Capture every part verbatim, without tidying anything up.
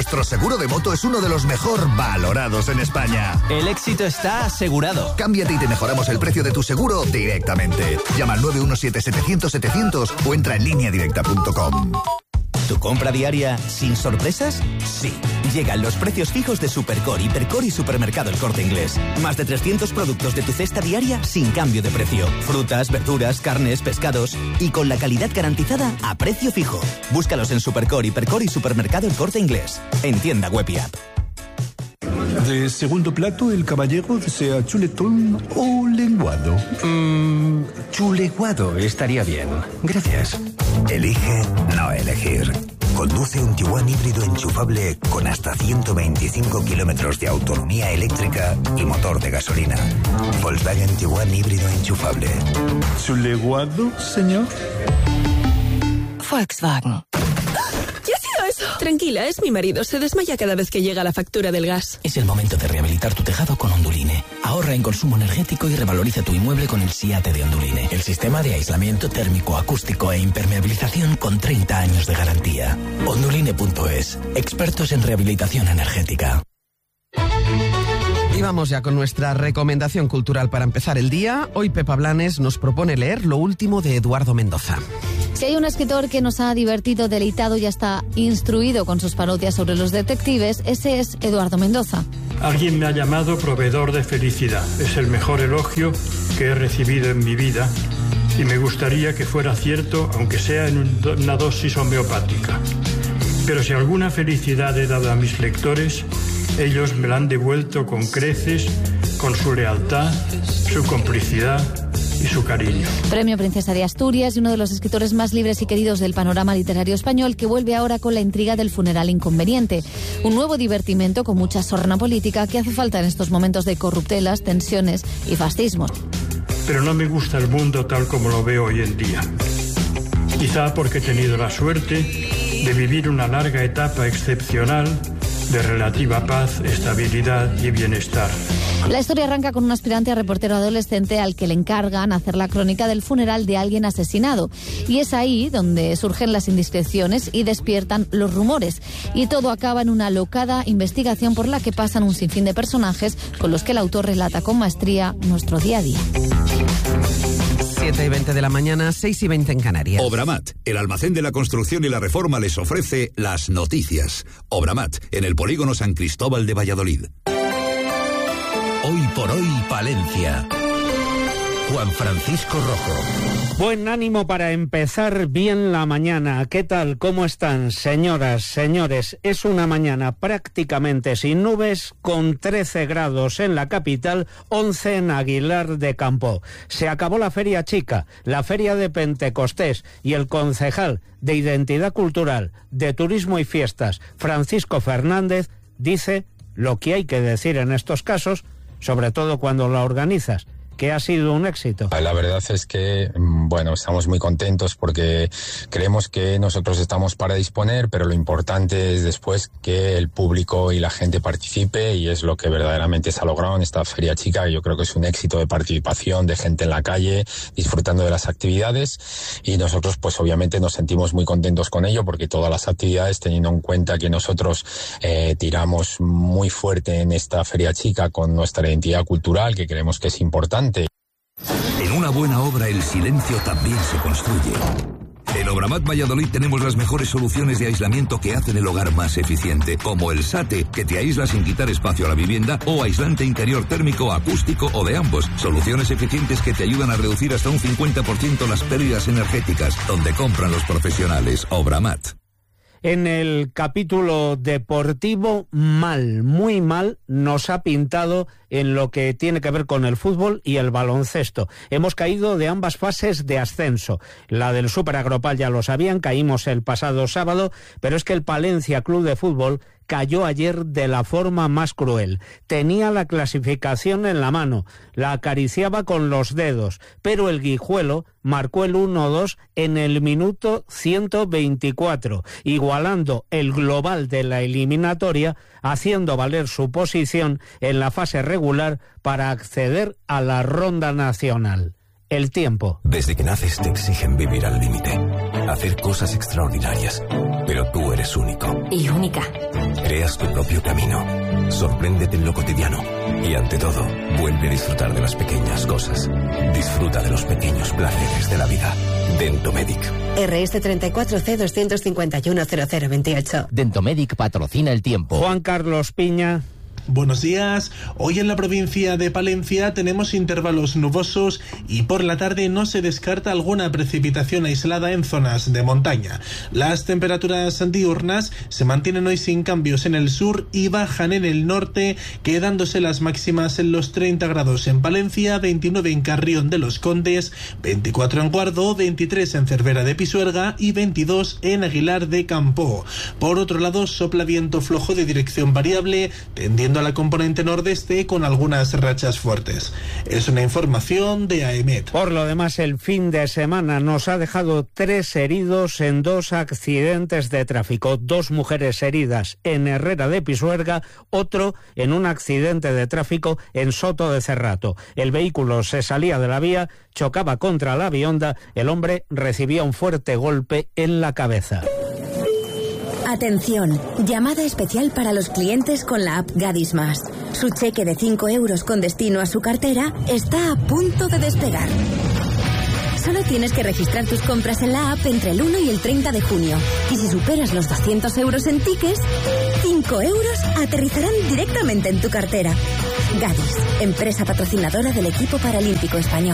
Nuestro seguro de moto es uno de los mejor valorados en España. El éxito está asegurado. Cámbiate y te mejoramos el precio de tu seguro directamente. Llama al nueve uno siete setecientos setecientos o entra en línea directa punto com. ¿Tu compra diaria sin sorpresas? Sí. Llegan los precios fijos de Supercore, Hipercore y Supermercado El Corte Inglés. Más de trescientos productos de tu cesta diaria sin cambio de precio. Frutas, verduras, carnes, pescados y con la calidad garantizada a precio fijo. Búscalos en Supercore, Hipercore y Supermercado El Corte Inglés. En tienda web y app. De segundo plato, el caballero desea chuletón o lenguado. Mmm, chuleguado estaría bien. Gracias. Elige no elegir. Conduce un Tiguan híbrido enchufable con hasta ciento veinticinco kilómetros de autonomía eléctrica y motor de gasolina. Volkswagen Tiguan híbrido enchufable. ¿Chuleguado, señor? Volkswagen. ¿Qué ha sido eso? Tranquila, es mi marido. Se desmaya cada vez que llega la factura del gas. Es el momento de rehabilitar tu tejado con Onduline. Ahorra en consumo energético y revaloriza tu inmueble con el SIATE de Onduline. El sistema de aislamiento térmico, acústico e impermeabilización con treinta años de garantía. Onduline punto es. Expertos en rehabilitación energética. Y vamos ya con nuestra recomendación cultural para empezar el día. Hoy Pepa Blanes nos propone leer lo último de Eduardo Mendoza. Si hay un escritor que nos ha divertido, deleitado y hasta instruido con sus parodias sobre los detectives, ese es Eduardo Mendoza. Alguien me ha llamado proveedor de felicidad. Es el mejor elogio que he recibido en mi vida y me gustaría que fuera cierto, aunque sea en una dosis homeopática. Pero si alguna felicidad he dado a mis lectores, ellos me la han devuelto con creces, con su lealtad, su complicidad y su cariño. Premio Princesa de Asturias y uno de los escritores más libres y queridos del panorama literario español, que vuelve ahora con la intriga del funeral inconveniente. Un nuevo divertimento con mucha sorna política que hace falta en estos momentos de corruptelas, tensiones y fascismos. Pero no me gusta el mundo tal como lo veo hoy en día. Quizá porque he tenido la suerte de vivir una larga etapa excepcional de relativa paz, estabilidad y bienestar. La historia arranca con un aspirante a reportero adolescente al que le encargan hacer la crónica del funeral de alguien asesinado. Y es ahí donde surgen las indiscreciones y despiertan los rumores. Y todo acaba en una alocada investigación por la que pasan un sinfín de personajes con los que el autor relata con maestría nuestro día a día. siete y veinte de la mañana, seis y veinte en Canarias. Obramat, el almacén de la construcción y la reforma, les ofrece las noticias. Obramat, en el polígono San Cristóbal de Valladolid. Hoy por hoy, Palencia. Juan Francisco Rojo. Buen ánimo para empezar bien la mañana. ¿Qué tal? ¿Cómo están, señoras, señores? Es una mañana prácticamente sin nubes, con trece grados en la capital, once en Aguilar de Campo. Se acabó la Feria Chica, la Feria de Pentecostés, y el concejal de Identidad Cultural, de Turismo y Fiestas, Francisco Fernández, dice lo que hay que decir en estos casos, sobre todo cuando la organizas, que ha sido un éxito. La verdad es que, bueno, estamos muy contentos porque creemos que nosotros estamos para disponer, pero lo importante es después que el público y la gente participe, y es lo que verdaderamente se ha logrado en esta Feria Chica. Yo creo que es un éxito de participación, de gente en la calle, disfrutando de las actividades, y nosotros pues obviamente nos sentimos muy contentos con ello, porque todas las actividades, teniendo en cuenta que nosotros eh, tiramos muy fuerte en esta Feria Chica con nuestra identidad cultural, que creemos que es importante. En una buena obra el silencio también se construye. En Obramat Valladolid tenemos las mejores soluciones de aislamiento que hacen el hogar más eficiente, como el SATE, que te aísla sin quitar espacio a la vivienda, o aislante interior térmico, acústico o de ambos. Soluciones eficientes que te ayudan a reducir hasta un cincuenta por ciento las pérdidas energéticas, donde compran los profesionales. Obramat. En el capítulo deportivo, mal, muy mal, nos ha pintado en lo que tiene que ver con el fútbol y el baloncesto. Hemos caído de ambas fases de ascenso. La del Super Agropal ya lo sabían, caímos el pasado sábado, pero es que el Palencia Club de Fútbol cayó ayer de la forma más cruel. Tenía la clasificación en la mano, la acariciaba con los dedos, pero el Guijuelo marcó el uno dos en el minuto ciento veinticuatro, igualando el global de la eliminatoria, haciendo valer su posición en la fase regular para acceder a la ronda nacional. El tiempo. Desde que naces te exigen vivir al límite. hacer cosas extraordinarias. Pero tú eres único. Y única. Creas tu propio camino. Sorpréndete en lo cotidiano. Y ante todo, vuelve a disfrutar de las pequeñas cosas. Disfruta de los pequeños placeres de la vida. Dentomedic. R S treinta y cuatro C doscientos cincuenta y uno cero cero veintiocho. Dentomedic patrocina el tiempo. Juan Carlos Piña. Buenos días. Hoy en la provincia de Palencia tenemos intervalos nubosos y por la tarde no se descarta alguna precipitación aislada en zonas de montaña. Las temperaturas diurnas se mantienen hoy sin cambios en el sur y bajan en el norte, quedándose las máximas en los treinta grados en Palencia, veintinueve en Carrión de los Condes, veinticuatro en Guardo, veintitrés en Cervera de Pisuerga y veintidós en Aguilar de Campo. Por otro lado, sopla viento flojo de dirección variable, tendiendo a la componente nordeste con algunas rachas fuertes. Es una información de AEMET. Por lo demás, el fin de semana nos ha dejado tres heridos en dos accidentes de tráfico. Dos mujeres heridas en Herrera de Pisuerga, otro en un accidente de tráfico en Soto de Cerrato. El vehículo se salía de la vía, chocaba contra la Bionda, el hombre recibía un fuerte golpe en la cabeza. Atención, llamada especial para los clientes con la app Gadis Más. Su cheque de cinco euros con destino a su cartera está a punto de despegar. Solo tienes que registrar tus compras en la app entre el uno y el treinta de junio. Y si superas los doscientos euros en tickets, cinco euros aterrizarán directamente en tu cartera. Gadis, empresa patrocinadora del equipo paralímpico español.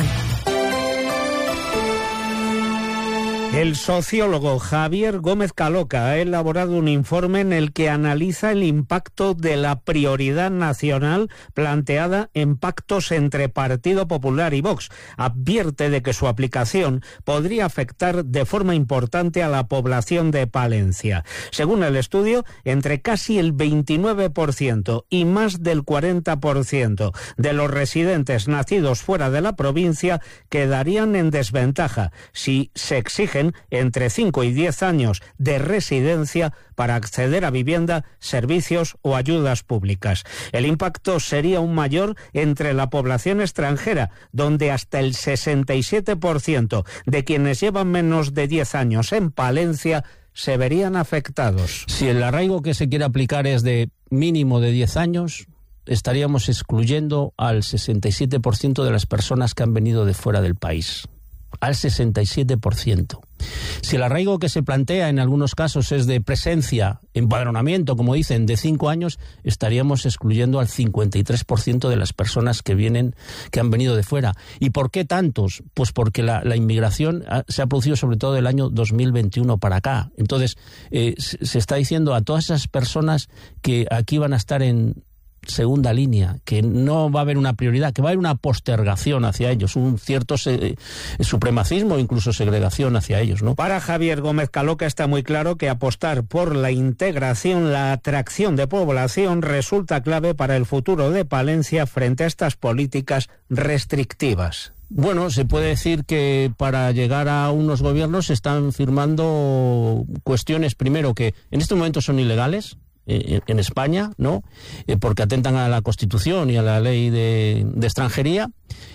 El sociólogo Javier Gómez Caloca ha elaborado un informe en el que analiza el impacto de la prioridad nacional planteada en pactos entre Partido Popular y Vox. Advierte de que su aplicación podría afectar de forma importante a la población de Palencia. Según el estudio, entre casi el veintinueve por ciento y más del cuarenta por ciento de los residentes nacidos fuera de la provincia quedarían en desventaja si se exigen entre cinco y diez años de residencia para acceder a vivienda, servicios o ayudas públicas. El impacto sería aún mayor entre la población extranjera, donde hasta el sesenta y siete por ciento de quienes llevan menos de diez años en Palencia se verían afectados. Si el arraigo que se quiere aplicar es de mínimo de diez años, estaríamos excluyendo al sesenta y siete por ciento de las personas que han venido de fuera del país. Al sesenta y siete por ciento. Si el arraigo que se plantea en algunos casos es de presencia, empadronamiento, como dicen, de cinco años, estaríamos excluyendo al cincuenta y tres por ciento de las personas que vienen, que han venido de fuera. ¿Y por qué tantos? Pues porque la, la inmigración ha, se ha producido sobre todo del año dos mil veintiuno para acá. Entonces, eh, se, se está diciendo a todas esas personas que aquí van a estar en segunda línea, que no va a haber una prioridad, que va a haber una postergación hacia ellos, un cierto se, supremacismo, incluso segregación hacia ellos, ¿no? Para Javier Gómez Caloca está muy claro que apostar por la integración, la atracción de población resulta clave para el futuro de Palencia frente a estas políticas restrictivas. Bueno, se puede decir que para llegar a unos gobiernos se están firmando cuestiones, primero, que en este momento son ilegales en España, ¿no? Eh, porque atentan a la Constitución y a la ley de, de extranjería,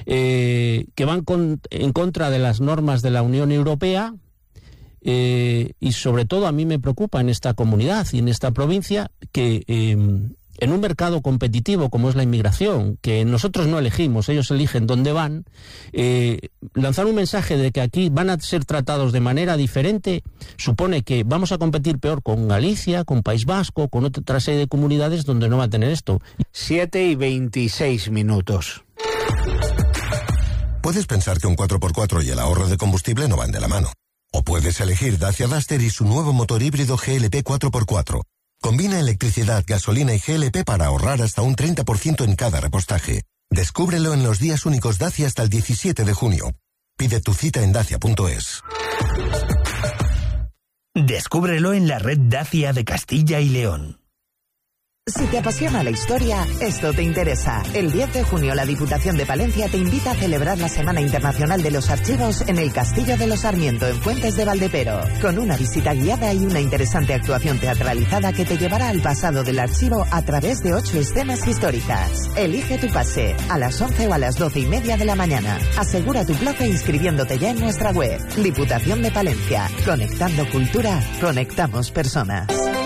eh, que van con, en contra de las normas de la Unión Europea, eh, y sobre todo a mí me preocupa en esta comunidad y en esta provincia que eh, en un mercado competitivo como es la inmigración, que nosotros no elegimos, ellos eligen dónde van, eh, lanzar un mensaje de que aquí van a ser tratados de manera diferente supone que vamos a competir peor con Galicia, con País Vasco, con otra serie de comunidades donde no va a tener esto. siete y veintiséis minutos. Puedes pensar que un cuatro por cuatro y el ahorro de combustible no van de la mano. O puedes elegir Dacia Duster y su nuevo motor híbrido G L P cuatro por cuatro. Combina electricidad, gasolina y G L P para ahorrar hasta un treinta por ciento en cada repostaje. Descúbrelo en los días únicos Dacia hasta el diecisiete de junio. Pide tu cita en dacia punto es. Descúbrelo en la red Dacia de Castilla y León. Si te apasiona la historia, esto te interesa. El diez de junio la Diputación de Palencia te invita a celebrar la Semana Internacional de los Archivos en el Castillo de los Sarmiento, en Fuentes de Valdepero, con una visita guiada y una interesante actuación teatralizada que te llevará al pasado del archivo a través de ocho escenas históricas. Elige tu pase, a las once o a las doce y media de la mañana. Asegura tu plaza inscribiéndote ya en nuestra web. Diputación de Palencia. Conectando cultura, conectamos personas.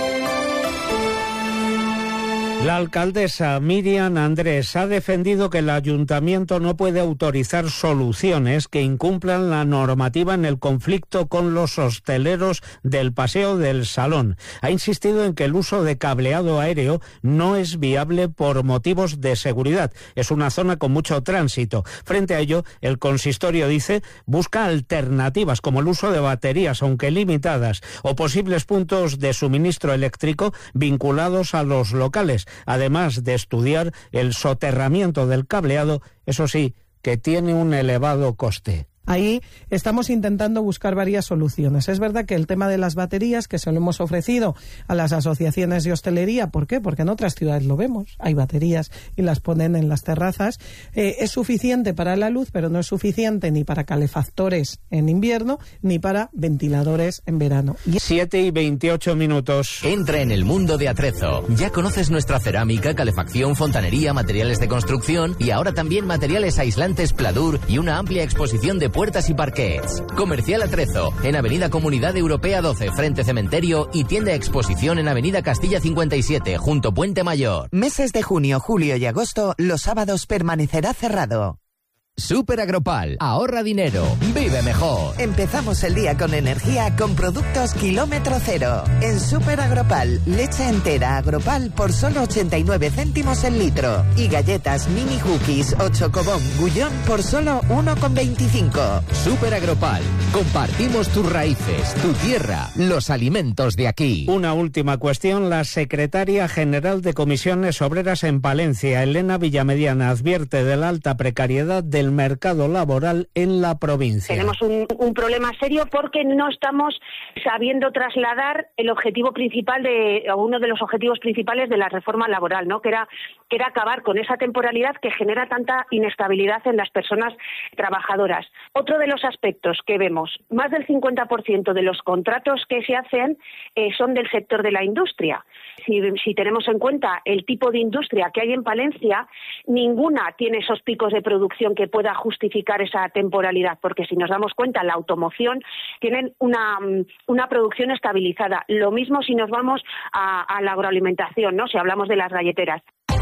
La alcaldesa Miriam Andrés ha defendido que el ayuntamiento no puede autorizar soluciones que incumplan la normativa en el conflicto con los hosteleros del Paseo del Salón. Ha insistido en que el uso de cableado aéreo no es viable por motivos de seguridad. Es una zona con mucho tránsito. Frente a ello, el consistorio dice busca alternativas como el uso de baterías, aunque limitadas, o posibles puntos de suministro eléctrico vinculados a los locales, además de estudiar el soterramiento del cableado, eso sí, que tiene un elevado coste. Ahí estamos intentando buscar varias soluciones. Es verdad que el tema de las baterías, que se lo hemos ofrecido a las asociaciones de hostelería, ¿por qué? Porque en otras ciudades lo vemos, hay baterías y las ponen en las terrazas. Eh, es suficiente para la luz, pero no es suficiente ni para calefactores en invierno, ni para ventiladores en verano. siete y veintiocho minutos. Entra en el mundo de Atrezo. Ya conoces nuestra cerámica, calefacción, fontanería, materiales de construcción y ahora también materiales aislantes Pladur y una amplia exposición de puertas y parquets. Comercial Atrezo, en Avenida Comunidad Europea doce, frente Cementerio, y tienda exposición en Avenida Castilla cincuenta y siete, junto Puente Mayor. Meses de junio, julio y agosto, los sábados permanecerá cerrado. Super Agropal, ahorra dinero, vive mejor. Empezamos el día con energía con productos kilómetro cero. En Super Agropal, leche entera Agropal por solo ochenta y nueve céntimos el litro. Y galletas mini cookies o chocobón Gullón por solo uno con veinticinco. Super Agropal, compartimos tus raíces, tu tierra, los alimentos de aquí. Una última cuestión. La secretaria general de Comisiones Obreras en Palencia, Elena Villamediana, advierte de la alta precariedad del mercado laboral en la provincia. Tenemos un, un problema serio porque no estamos sabiendo trasladar el objetivo principal de, o uno de los objetivos principales de la reforma laboral, ¿no? Que era, que era acabar con esa temporalidad que genera tanta inestabilidad en las personas trabajadoras. Otro de los aspectos que vemos, más del cincuenta por ciento de los contratos que se hacen eh, son del sector de la industria. Si, si tenemos en cuenta el tipo de industria que hay en Palencia, ninguna tiene esos picos de producción que pueda justificar esa temporalidad, porque si nos damos cuenta, la automoción tienen una, una producción estabilizada. Lo mismo si nos vamos a, a la agroalimentación, ¿no? Si hablamos de las galleteras.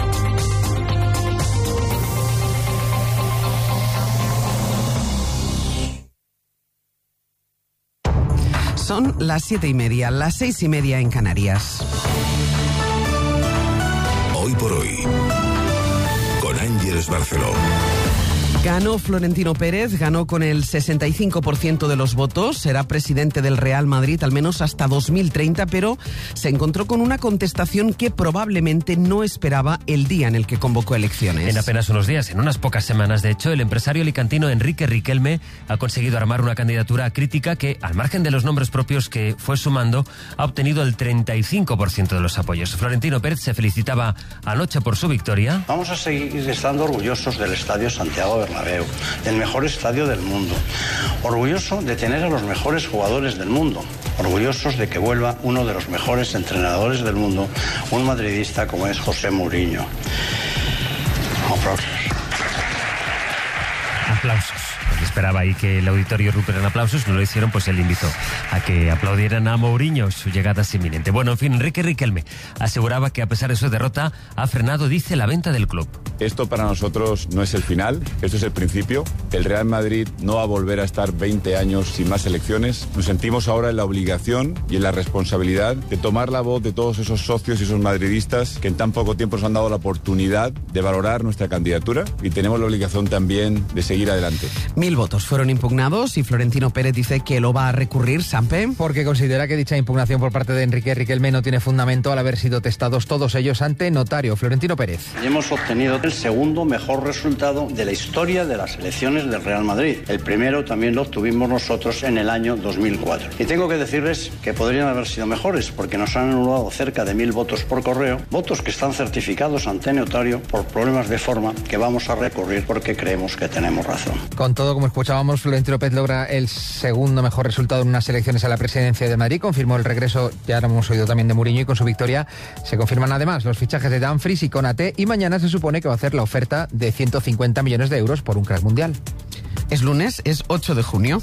Son las siete y media, las seis y media en Canarias. Hoy por hoy, con Ángeles Barceló. Ganó Florentino Pérez, ganó con el sesenta y cinco por ciento de los votos, será presidente del Real Madrid al menos hasta dos mil treinta, pero se encontró con una contestación que probablemente no esperaba el día en el que convocó elecciones. En apenas unos días, en unas pocas semanas, de hecho, el empresario alicantino Enrique Riquelme ha conseguido armar una candidatura crítica que, al margen de los nombres propios que fue sumando, ha obtenido el treinta y cinco por ciento de los apoyos. Florentino Pérez se felicitaba anoche por su victoria. Vamos a seguir estando orgullosos del Estadio Santiago Bernabéu, el mejor estadio del mundo. Orgulloso de tener a los mejores jugadores del mundo. Orgullosos de que vuelva uno de los mejores entrenadores del mundo, un madridista como es José Mourinho. Aplausos. Aplausos. Esperaba ahí que el auditorio rompiera aplausos, no lo hicieron, pues él invitó a que aplaudieran a Mourinho, su llegada es inminente. Bueno, en fin, Enrique Riquelme aseguraba que a pesar de su derrota ha frenado, dice, la venta del club. Esto para nosotros no es el final, esto es el principio. El Real Madrid no va a volver a estar veinte años sin más elecciones. Nos sentimos ahora en la obligación y en la responsabilidad de tomar la voz de todos esos socios y esos madridistas que en tan poco tiempo nos han dado la oportunidad de valorar nuestra candidatura y tenemos la obligación también de seguir adelante. Mil mil votos fueron impugnados y Florentino Pérez dice que lo va a recurrir. Sampe. Porque considera que dicha impugnación por parte de Enrique Riquelme no tiene fundamento al haber sido testados todos ellos ante notario. Florentino Pérez. Y hemos obtenido el segundo mejor resultado de la historia de las elecciones del Real Madrid. El primero también lo obtuvimos nosotros en el año dos mil cuatro. Y tengo que decirles que podrían haber sido mejores porque nos han anulado cerca de mil votos por correo, votos que están certificados ante notario por problemas de forma que vamos a recurrir porque creemos que tenemos razón. Con todo, como escuchábamos, Florentino Pérez logra el segundo mejor resultado en unas elecciones a la presidencia de Madrid. Confirmó el regreso, ya lo hemos oído también, de Mourinho, y con su victoria se confirman además los fichajes de Dumfries y Konaté, y mañana se supone que va a hacer la oferta de ciento cincuenta millones de euros por un crack mundial. Es lunes, es ocho de junio.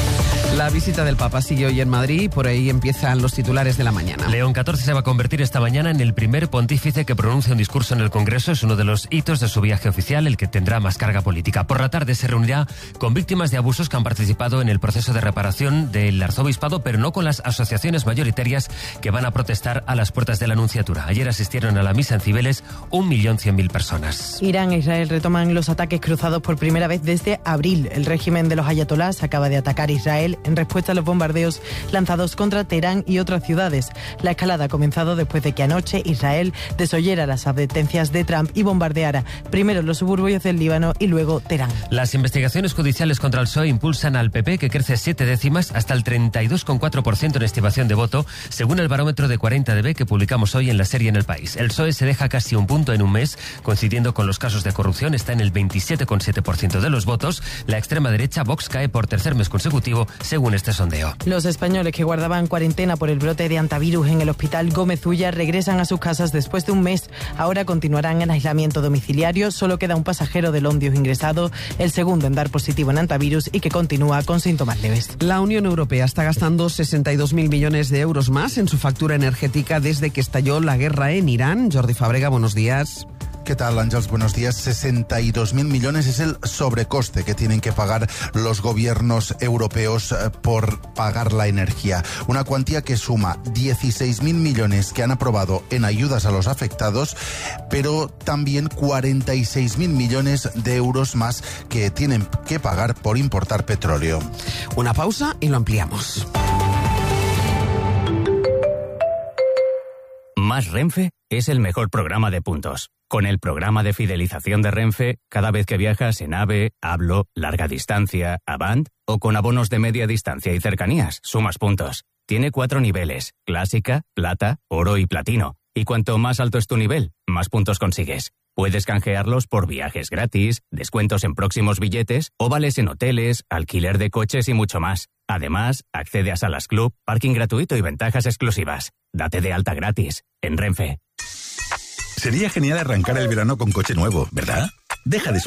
La visita del Papa sigue hoy en Madrid y por ahí empiezan los titulares de la mañana. León catorce se va a convertir esta mañana en el primer pontífice que pronuncia un discurso en el Congreso. Es uno de los hitos de su viaje oficial, el que tendrá más carga política. Por la tarde se reunirá con víctimas de abusos que han participado en el proceso de reparación del arzobispado, pero no con las asociaciones mayoritarias que van a protestar a las puertas de la Nunciatura. Ayer asistieron a la misa en Cibeles un millón cien mil personas. Irán e Israel retoman los ataques cruzados por primera vez desde abril. El régimen de los ayatolás acaba de atacar Israel en respuesta a los bombardeos lanzados contra Teherán y otras ciudades. La escalada ha comenzado después de que anoche Israel desoyera las advertencias de Trump y bombardeara primero los suburbios del Líbano y luego Teherán. Las investigaciones judiciales contra el P S O E impulsan al P P, que crece siete décimas hasta el treinta y dos coma cuatro por ciento en estimación de voto, según el barómetro de cuarenta D B que publicamos hoy en la serie En el País. El P S O E se deja casi un punto en un mes, coincidiendo con los casos de corrupción, está en el veintisiete coma siete por ciento de los votos. La extrema derecha, Vox, cae por tercer mes consecutivo, según este sondeo. Los españoles que guardaban cuarentena por el brote de antivirus en el hospital Gómez Ulla regresan a sus casas después de un mes. Ahora continuarán en aislamiento domiciliario. Solo queda un pasajero del Ondius ingresado, el segundo en dar positivo en antivirus y que continúa con síntomas leves. La Unión Europea está gastando sesenta y dos mil millones de euros más en su factura energética desde que estalló la guerra en Irán. Jordi Fábrega, buenos días. ¿Qué tal, Ángels? Buenos días. sesenta y dos mil millones es el sobrecoste que tienen que pagar los gobiernos europeos por pagar la energía. Una cuantía que suma dieciséis mil millones que han aprobado en ayudas a los afectados, pero también cuarenta y seis mil millones de euros más que tienen que pagar por importar petróleo. Una pausa y lo ampliamos. Más Renfe es el mejor programa de puntos. Con el programa de fidelización de Renfe, cada vez que viajas en AVE, Hablo, Larga Distancia, Avant o con abonos de media distancia y cercanías, sumas puntos. Tiene cuatro niveles: Clásica, Plata, Oro y Platino. Y cuanto más alto es tu nivel, más puntos consigues. Puedes canjearlos por viajes gratis, descuentos en próximos billetes o vales en hoteles, alquiler de coches y mucho más. Además, accede a salas club, parking gratuito y ventajas exclusivas. Date de alta gratis en Renfe. Sería genial arrancar el verano con coche nuevo, ¿verdad? Deja de